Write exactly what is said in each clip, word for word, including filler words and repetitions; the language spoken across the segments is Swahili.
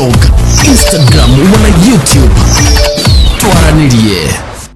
TikTok, Instagram wana YouTube. Twaranirie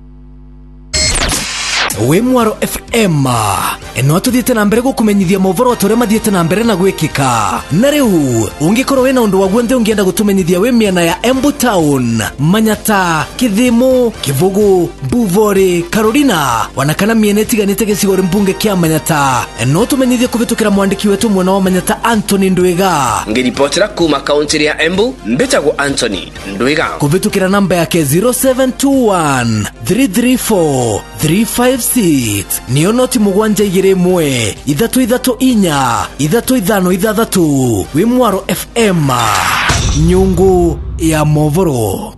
we Mwaro F M eno tuthiete na mbere gukumenyithia movoro tore mathiete na mbere na gwikika na riu ungikorwo wena undu waguo nthe ungienda gutumenyithia we miana ya Embu Town, Manyata, Kithimu, Kivugu, Buvori, Carolina wana kana miene tiganite gicigore mbunge kia Manyata eno tumenyithie kuvitukira mwandiki wetu mwena wa Manyata Anthony Ndwiga ngiripotera kuma kaunti ya Embu mbetago Anthony Ndwiga kuvitukira namba yake zero seven two one three three four three five six niyo noti mugwanja igire mwe ithatu ithatu inya ithatu ithano ithathatu we Mwaro F M nyungu ya movoro.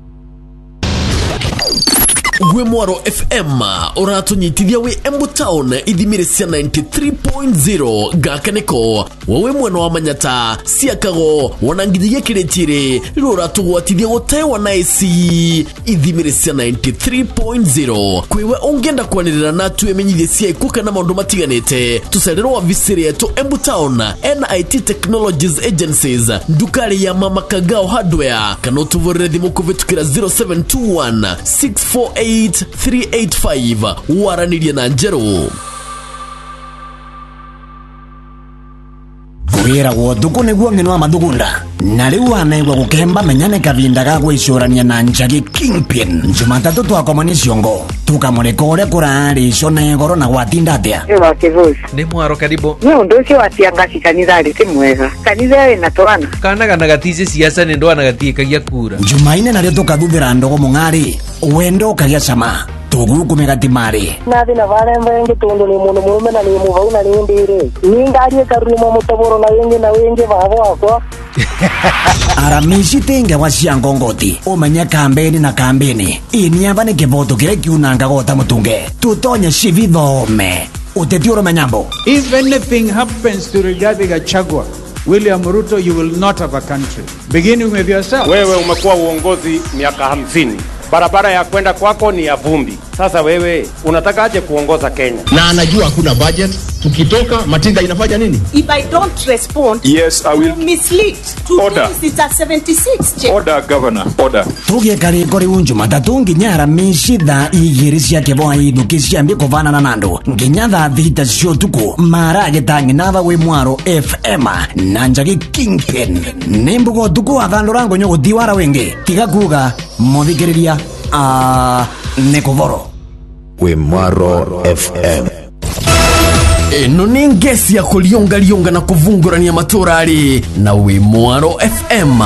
We Mwaro F M uratunyitithia we Embu Town ithimire cia ninety-three point zero gakaneko wawe mwena wa Manyata ciakago wanangiria kiretire ruratugwatithia gutewa na isi ithimire cia ninety-three point zero kwiwe ungenda kwanirira na twemenyithie cia ikuka na maundu matiganite tucererwo wavisiri yetu Embu Town N I T Technologies Agencies ndukari ya Mama Kagao Hardware kana tuvorere thimu kuvitukira zero seven two one six four eight three eight five waranirie na njero wira wotuku niguo ngeno amathugunda na riu anaigwa gukemba menyane kavinda ga gwicurania na Njagi Kingpin Jumatatu twakomani ciongo tukamureka uria kurari ico na igoro na gwatinda atia ewa kivuzi ni Mwaro karibu ni undu ucio watiangasi kanitha ri ti mwega kanitha ina twana kana kana gatice siasa ni ndo anagatiikagia kura Jumaine nario tukathubira ndogo mungari wendo kagia sama tuguku megatimari na thina varembe ngi tundu ni mundu murume na ni muvau na ni ndire ni ngari karuma mutaboro na wengi na wengi vavo wako Aramisi tenge wa ciangongoti umenya kambeni na kambeni ini ava ni kivoto kire kiunanga gota mutunge tutonye civithome uteti urumanyambo. If anything happens to Rigathi Gachagua, William Ruto, you will not have a country. Beginning with yourself. Wewe umekuwa uongozi miaka hamsini. Barabara ya kwenda kwako ni ya vumbi. Sasa wewe unataka aje kuongoza Kenya? Na anajua hakuna budget. Tukitoka Matinga inafanya nini? If I don't respond, yes, I will mislead to order. Minister seventy-six. Check. Order, Governor, order. Tuge kari kori unju matatu nginyara mishitha igiri cia kiboa ithuki ciambi kuvana na nandu nginyatha thita cio tuku marage tangi nava we Mwaro F M na Njagi Kingpin nimbugo tuku athandura ngonyo gutiwara wingi tiga kuga muthikiriria a nekuvoro we Mwaro F M. Eno ni ngesi ya kulionga lionga na kuvungurania maturari na we Mwaro F M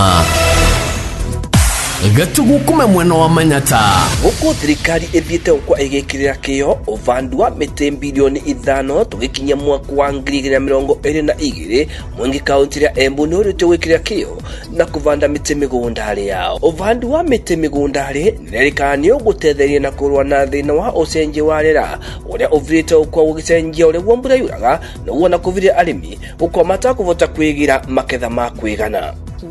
gatugu kume mwena wa Manyata uko thirikari ithiete kwa igikirira kiyo uvandwa mite bilioni ithano tugikinya mwaka wa ngiri igiri na mirongo iri na igiri mwengi kaunti ya Embu ni urite gwikirira kiyo na kuvanda mite migundari yao uvandwa mite migundari nirerikanio gutetheria na kurwa na thina wa ucenji wa rira uria uvirite ukwa gucenjia uria wombura yuraga na wona kuviria arimi ukwa mata kuvota kwigira maketha ma kwigana.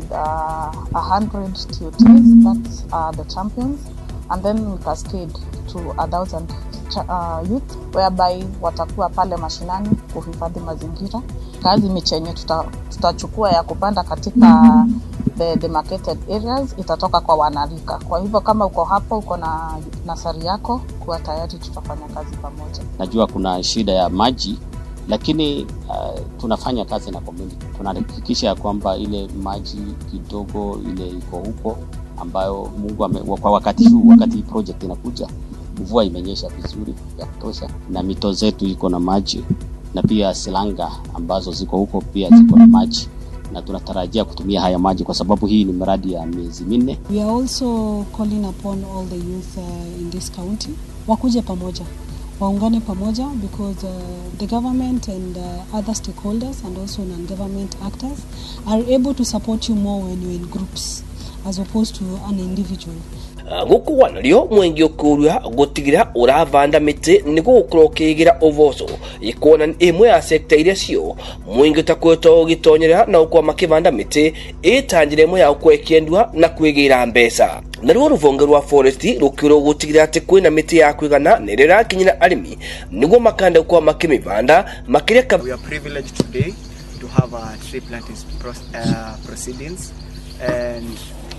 Uh, a hundred T O Ts that are the champions, and then we cascade to a thousand uh, youth whereby watakuwa pale mashinani kuhifadhi mazingira. Kazi michenye tuta, tutachukua ya kupanda katika the demarcated areas itatoka kwa wanarika. Kwa hivyo kama uko hapo uko na nasari yako, kuwa tayari tutafanya kazi pamoja. Najua kuna shida ya maji, lakini uh, tunafanya kazi na community. Tunahakikisha ya kwamba ile maji kidogo ile iko huko ambayo Mungu ame, kwa wakati huu wakati project inakuja mvua imenyesha vizuri ya kutosha na mito zetu iko na maji na pia silanga ambazo ziko huko pia ziko na maji na tunatarajia kutumia haya maji kwa sababu hii ni mradi ya miezi minne. We are also calling upon all the youth uh, in this county wakuje pamoja waungane pamoja because uh, the government and uh, other stakeholders and also non-government actors are able to support you more when you're in groups as opposed to an individual. Gukuwa nario mwengi okuria gutigira uravanda miti nigo gukorwo kigira uvoco ikona imwe ya sector iria cio mwengi takwetwo ugitonyera na ukwa makivanda miti itangire imwe ya ukwekendwa na kwigira mbesa naruo ruvonge rwa forest rukiro gutigira ati kwina miti ya kwigana nerera kinyira arimi nigo makanda kwa makimivanda makireka. We are privileged today to have a tree planting uh, proceedings, and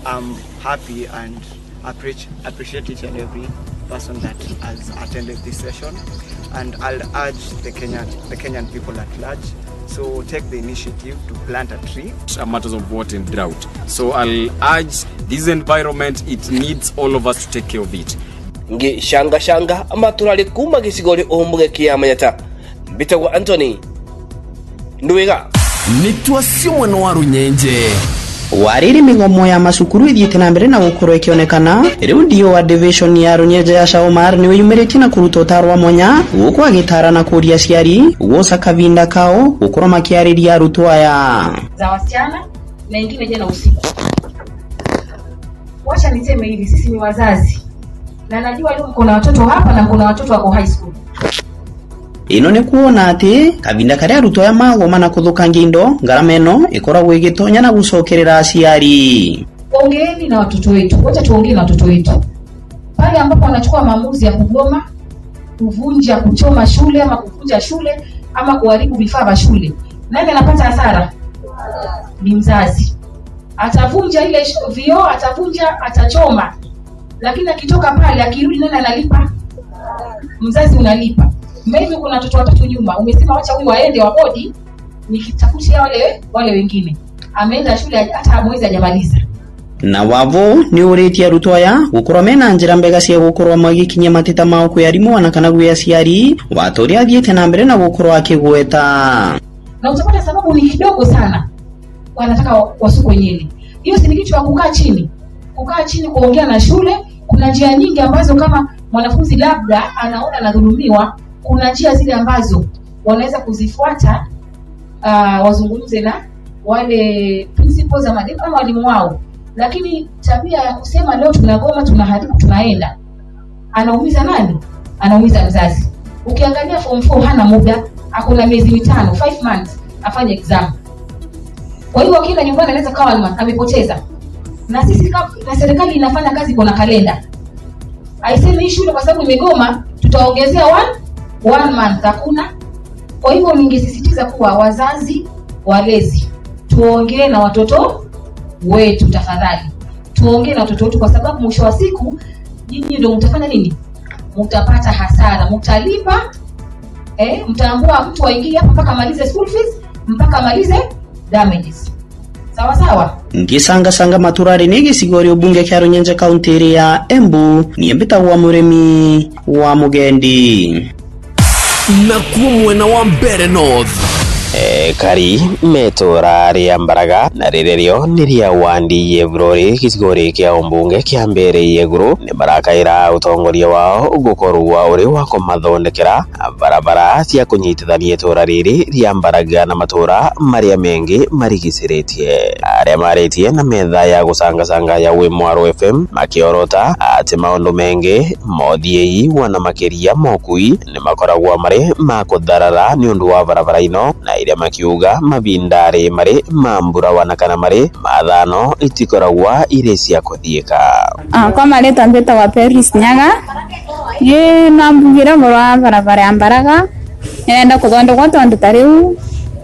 I'm happy and appreciate appreciate each and every person that has attended this session, and I'll urge the Kenyan the Kenyan people at large, so take the initiative to plant a tree. Matters of water and drought. So I'll urge this environment, it needs all of us to take care of it. Nge shanga shanga amaturali kuma gisigori ombuge kiyamanyata. Bitagwa Anthony Nduiga Nitwasio mweno wa Runyenje. Wariri migomo ya masukuru ithiete na mbere na gukoro ikionekana riu ndio wa division ya Runyenje ya Shaomar ni weyumirite na kuruta utaro wa mwanya guko agitara na kuria ciari guca kavinda kao gukoro makiariria arutwo aya za wasichana na ingine jana usiku. Wacha niseme hivi, sisi ni wazazi na najua leo kuna watoto hapa na kuna watoto wako high school. Ino ni kuona ati kavinda kare arutwo ya magoma na kuthuka ngindo ngarameno ikoragwo igitonya na gucokerera aciari. Ongeeni na watoto wetu, wacha tuongee na watoto wetu. Pale ambapo wanachukua maamuzi ya kugoma, kuvunja, kuchoma shule ama kuvunja shule ama kuharibu vifaa vya shule, nani anapata hasara? Ni mzazi. Atavunja ile vioo, atavunja, atachoma. Lakini akitoka pale akirudi nani analipa? Mzazi unalipa. Maybe kuna watoto watatu nyuma, umesema wacha huyu waende wa bodi nikitafutia wale wale wengine. Ameenda shule hata mwezi hajamaliza. Na wavo ni ureti arutwo aya gukorwo mena njira mbega cia gukorwo magikinyia mateta mao kwi arimu wana kana gwi aciari watori athiete na mbere na gukorwo akigweta. Na utapata sababu ni kidogo sana. Wanataka wasuko nyeli. Hiyo si ni kitu cha kukaa chini. Kukaa chini kuongea na shule. Kuna njia nyingi ambazo kama mwanafunzi labda anaona anadhulumiwa, kuna njia zile ambazo wanaweza kuzifuata, uh, wazungumze na wale principals za madini kama walimu wao. Lakini tabia ya kusema leo tunagoma, tunaharibu, tunaenda, anaumiza nani? Anaumiza mzazi. Ukiangalia form four hana muda, hakuna miezi mitano, five months afanye exam. Kwa hiyo kila nyumbani anaweza kawa amepoteza. Na sisi na serikali inafanya kazi kwa kalenda. Haisemi hii shule kwa sababu imegoma tutaongezea one one month, hakuna. Kwa hivyo ningesisitiza kuwa wazazi walezi tuongee na watoto wetu tafadhali. Tuongee na watoto wetu kwa sababu mwisho wa siku nyinyi ndio mtafanya nini? Mtapata hasara, mtalipa, eh, mtaambua mtu aingie hapa mpaka malize school fees, mpaka malize damages. Sawa sawa. Ngisanga sanga maturari ni gisigori ubunge kya Runyenje county ya Embu ni mbita wa muremi wa Mugendi na kumwena wa Mbere North. E, kari metora ria mbaraga na rirerio niria wandi yevrori kisigori kia umbunge kia mbere yeguru ni barakaira utongoria wao gukorwa uri wa kumathondekera barabara cia kunyitithania itora riri ria mbaraga na matura maria mengi marigiciritie. Aria maritie na metha ya gusanga sanga ya Wimwaro F M makiorota ati maundu mengi mothiei wana makiria mokui ni makoragwa mari makutharara ni undu wa barabara ino na iria makiuga mabindare mari mambura wana kana mari mathano itikoragwa ire cia kuthieka. Ah, kwa maleta mbeta wa Paris Nyaga ye nambugira mora barabara ya mbaraga enda kuthondekwa tondu tariu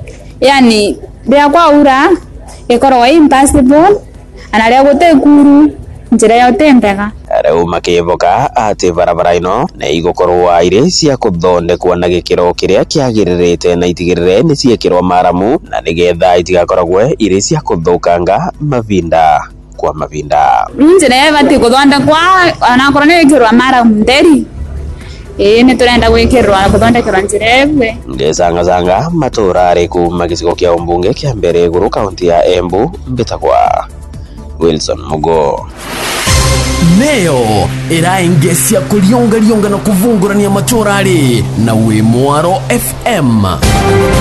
yani bia kwa ura ikoragwa impossible anaria gutekuru njira yote mbega. Reu makivoka ati barabara ino na igukorwa ire cia kuthondekwa na gikiro kiria kiagiririte na itigirire ni ciekirwa maramu na nigetha itigakoragwe ire cia kuthukanga mavinda kwa mavinda. Njira yabati kuthondekwa anakorwo ni gikirwa maramu nderi eh ni turenda gwikirwa kuthondekera njira yewe. Ngesanga sanga matura ari kuma gicigo kia umbunge kia mbere guru county ya Embu mbitagwa Wilson Mugo. Leo iraengesia kulionga lionga na kuvungurania maturari na Wimwaro F M.